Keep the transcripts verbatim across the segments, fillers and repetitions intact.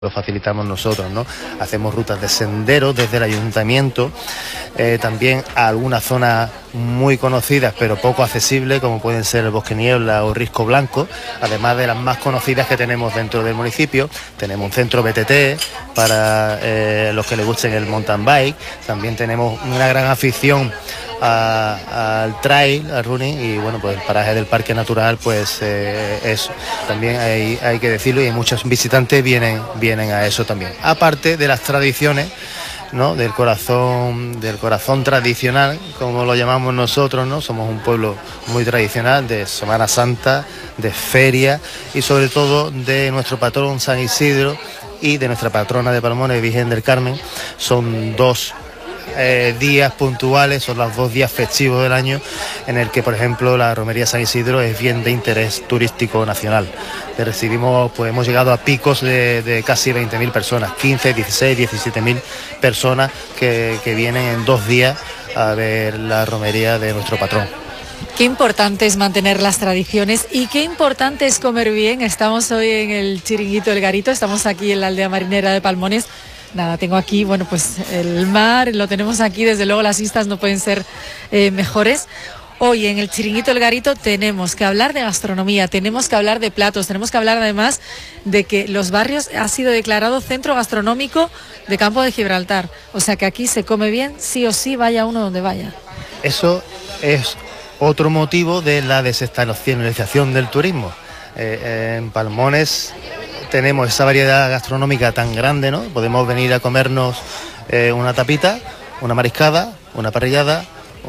lo facilitamos nosotros, ¿no? Hacemos rutas de senderos desde el ayuntamiento, eh, también a algunas zonas muy conocidas pero poco accesibles, como pueden ser el Bosque Niebla o Risco Blanco, además de las más conocidas que tenemos dentro del municipio. Tenemos un centro B T T para eh, los que les gusten el mountain bike, también tenemos una gran afición A, al trail, al running, y bueno, pues el paraje del Parque Natural, pues eh, eso también hay, hay que decirlo, y muchos visitantes vienen, vienen a eso también, aparte de las tradiciones, ¿no? Del corazón, del corazón tradicional, como lo llamamos nosotros, ¿no? Somos un pueblo muy tradicional, de Semana Santa, de feria y sobre todo de nuestro patrón San Isidro y de nuestra patrona de Palmones, Virgen del Carmen. Son dos Eh, días puntuales, son los dos días festivos del año en el que, por ejemplo, la romería San Isidro es bien de interés turístico nacional. Le recibimos, pues hemos llegado a picos de, de casi veinte mil personas, quince, dieciséis, diecisiete mil personas que, que vienen en dos días a ver la romería de nuestro patrón. Qué importante es mantener las tradiciones y qué importante es comer bien. Estamos hoy en el Chiringuito El Garito, estamos aquí en la aldea marinera de Palmones. Nada, tengo aquí, bueno, pues el mar, lo tenemos aquí, desde luego las vistas no pueden ser eh, mejores. Hoy en el Chiringuito El Garito tenemos que hablar de gastronomía, tenemos que hablar de platos, tenemos que hablar además de que Los Barrios ha sido declarado centro gastronómico de Campo de Gibraltar. O sea que aquí se come bien, sí o sí, vaya uno donde vaya. Eso es otro motivo de la desestacionalización del turismo. Eh, en Palmones tenemos esa variedad gastronómica tan grande, ¿no? Podemos venir a comernos eh, una tapita, una mariscada, una parrillada,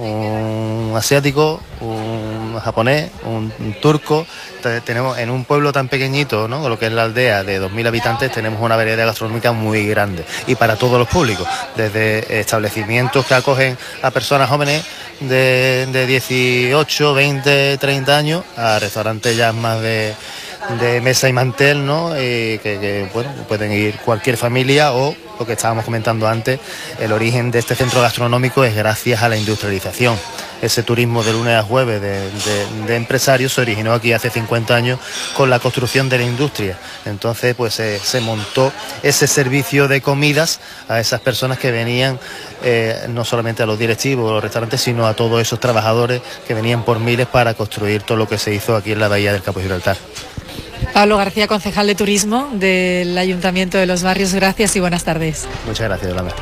un asiático, un japonés, un, un turco. Entonces, tenemos en un pueblo tan pequeñito, ¿no? Lo que es la aldea de dos mil habitantes, tenemos una variedad gastronómica muy grande y para todos los públicos, desde establecimientos que acogen a personas jóvenes de, de dieciocho, veinte, treinta años a restaurantes ya más de de mesa y mantel, ¿no? Y que, que bueno, pueden ir cualquier familia, o lo que estábamos comentando antes, el origen de este centro gastronómico es gracias a la industrialización. Ese turismo de lunes a jueves de, de, de empresarios se originó aquí hace cincuenta años con la construcción de la industria. Entonces pues eh, se montó ese servicio de comidas a esas personas que venían, eh, no solamente a los directivos o los restaurantes, sino a todos esos trabajadores que venían por miles para construir todo lo que se hizo aquí en la bahía del Campo de Gibraltar. Pablo García, concejal de Turismo del Ayuntamiento de Los Barrios, gracias y buenas tardes. Muchas gracias, Yolanda.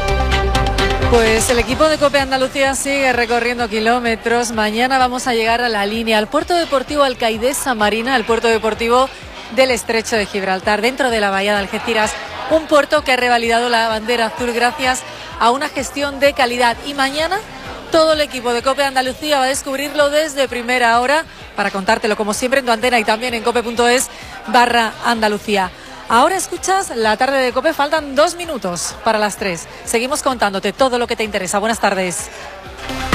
Pues el equipo de COPE Andalucía sigue recorriendo kilómetros. Mañana vamos a llegar a la línea, al puerto deportivo Alcaidesa Marina, al puerto deportivo del Estrecho de Gibraltar, dentro de la bahía de Algeciras, un puerto que ha revalidado la bandera azul gracias a una gestión de calidad. Y mañana todo el equipo de COPE Andalucía va a descubrirlo desde primera hora para contártelo como siempre en tu antena y también en cope.es barra Andalucía. Ahora escuchas la tarde de COPE, faltan dos minutos para las tres. Seguimos contándote todo lo que te interesa. Buenas tardes.